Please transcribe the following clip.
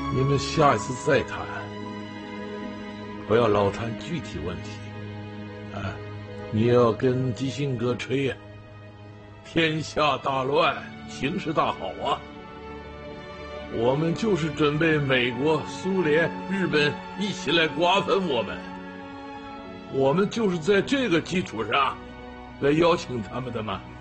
你们下一次再谈，不要老谈具体问题。啊，你要跟基辛格吹呀，天下大乱，形势大好啊！我们就是准备美国、苏联、日本一起来瓜分我们，我们就是在这个基础上来邀请他们的嘛。